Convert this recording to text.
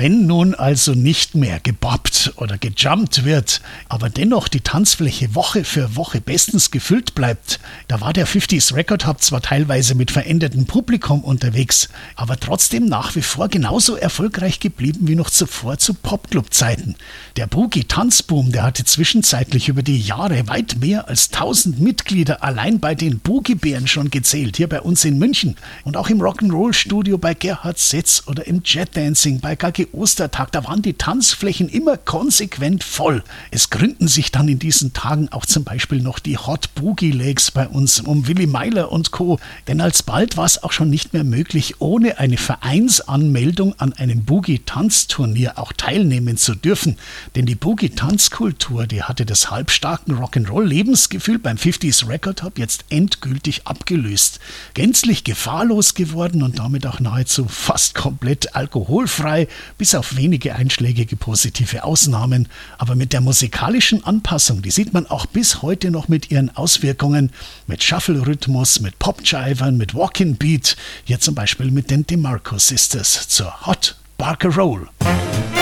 Wenn nun also nicht mehr gebobbt oder gejumpt wird, aber dennoch die Tanzfläche Woche für Woche bestens gefüllt bleibt, da war der 50s Record Hub zwar teilweise mit verändertem Publikum unterwegs, aber trotzdem nach wie vor genauso erfolgreich geblieben wie noch zuvor zu Popclub-Zeiten. Der Boogie-Tanzboom, der hatte zwischenzeitlich über die Jahre weit mehr als 1000 Mitglieder allein bei den Boogie-Bären schon gezählt, hier bei uns in München und auch im Rock'n'Roll-Studio bei Gerhard Setz oder im Jet-Dancing bei Gagge Ostertag, da waren die Tanzflächen immer konsequent voll. Es gründen sich dann in diesen Tagen auch zum Beispiel noch die Hot Boogie Legs bei uns um Willi Meiler und Co., denn alsbald war es auch schon nicht mehr möglich, ohne eine Vereinsanmeldung an einem Boogie-Tanzturnier auch teilnehmen zu dürfen. Denn die Boogie-Tanzkultur, die hatte das halbstarken Rock'n'Roll-Lebensgefühl beim 50s Record Hub jetzt endgültig abgelöst. Gänzlich gefahrlos geworden und damit auch nahezu fast komplett alkoholfrei, bis auf wenige einschlägige positive Ausnahmen. Aber mit der musikalischen Anpassung, die sieht man auch bis heute noch mit ihren Auswirkungen, mit Shuffle-Rhythmus, mit Pop-Jivern, mit Walk-in-Beat, hier zum Beispiel mit den DeMarco Sisters zur Hot Barker Roll.